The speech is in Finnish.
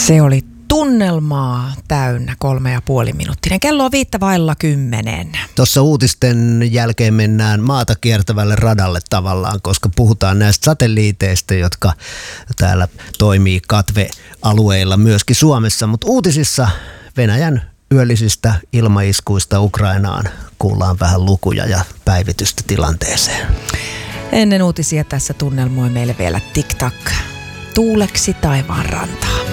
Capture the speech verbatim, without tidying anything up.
Se oli tunnelmaa täynnä, kolme ja puoli minuuttinen. Kello on viittä vailla kymmenen. Tuossa uutisten jälkeen mennään maata kiertävälle radalle tavallaan, koska puhutaan näistä satelliiteista, jotka täällä toimii katvealueilla myöskin Suomessa. Mutta uutisissa Venäjän yöllisistä ilmaiskuista Ukrainaan kuullaan vähän lukuja ja päivitystä tilanteeseen. Ennen uutisia tässä tunnelmoi meille vielä TikTok. Tuuleksi taivaan rantaa.